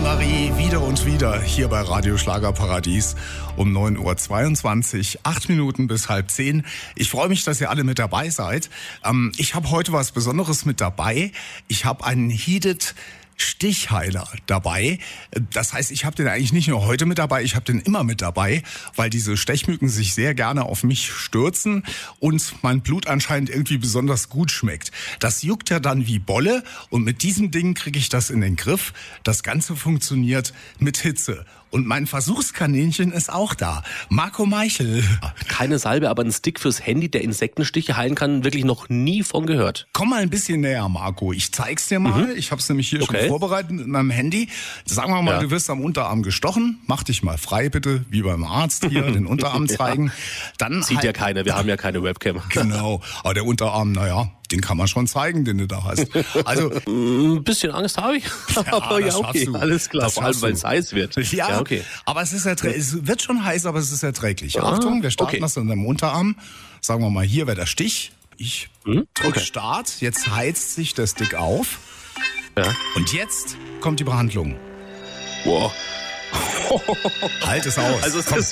Marie wieder und wieder hier bei Radio Schlagerparadies um 9:22 Uhr, 8 Minuten bis 9:30. Ich freue mich, dass ihr alle mit dabei seid. Ich habe heute was Besonderes mit dabei. Ich habe einen Heated Stichheiler dabei. Das heißt, ich habe den eigentlich nicht nur heute mit dabei, ich habe den immer mit dabei, weil diese Stechmücken sich sehr gerne auf mich stürzen und mein Blut anscheinend irgendwie besonders gut schmeckt. Das juckt ja dann wie Bolle und mit diesem Ding kriege ich das in den Griff. Das Ganze funktioniert mit Hitze. Und mein Versuchskaninchen ist auch da. Marco Meichel. Keine Salbe, aber ein Stick fürs Handy, der Insektenstiche heilen kann, wirklich noch nie von gehört. Komm mal ein bisschen näher, Marco. Ich zeig's dir mal. Ich habe es nämlich hier schon vorbereitet mit meinem Handy. Sagen wir mal, du wirst am Unterarm gestochen. Mach dich mal frei, bitte, wie beim Arzt hier, den Unterarm zeigen. Dann sieht ja keiner, wir haben ja keine Webcam. Genau, aber der Unterarm, naja, den kann man schon zeigen, den du da hast. Also ein bisschen Angst habe ich, aber ja, okay, alles klar, vor allem, weil es heiß wird. Ja, okay. Aber es ist es wird schon heiß, aber es ist erträglich. Achtung, wir starten das an deinem Unterarm. Sagen wir mal, hier wäre der Stich. Ich drücke Start, jetzt heizt sich der Stick auf. Ja. Und jetzt kommt die Behandlung. Wow. Halt es aus. Also das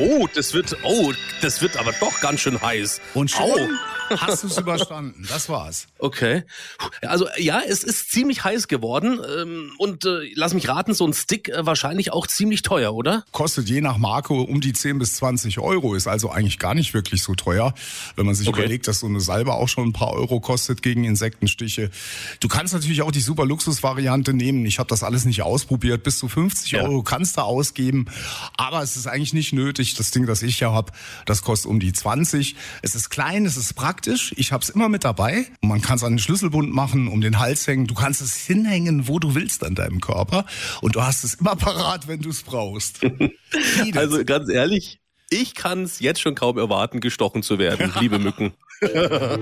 wird aber doch ganz schön heiß. Und schon hast du es überstanden. Das war's. Okay. Also ja, es ist ziemlich heiß geworden und lass mich raten, so ein Stick wahrscheinlich auch ziemlich teuer, oder? Kostet je nach Marke um die 10 bis 20 Euro, ist also eigentlich gar nicht wirklich so teuer, wenn man sich überlegt, dass so eine Salbe auch schon ein paar Euro kostet gegen Insektenstiche. Du kannst natürlich auch die super Luxusvariante nehmen. Ich habe das alles nicht ausprobiert. Bis zu 50 Euro kannst du ausgeben, aber es ist eigentlich nicht nötig. Das Ding, das ich ja habe, das kostet um die 20. Es ist klein, es ist praktisch. Ich habe es immer mit dabei. Man kann es an den Schlüsselbund machen, um den Hals hängen. Du kannst es hinhängen, wo du willst an deinem Körper. Und du hast es immer parat, wenn du es brauchst. Also ganz ehrlich, ich kann es jetzt schon kaum erwarten, gestochen zu werden, liebe Mücken.